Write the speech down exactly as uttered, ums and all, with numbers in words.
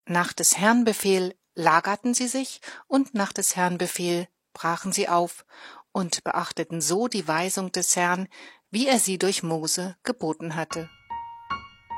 Nach des Herrn Befehl lagerten sie sich, und nach des Herrn Befehl brachen sie auf und beachteten so die Weisung des Herrn, wie er sie durch Mose geboten hatte.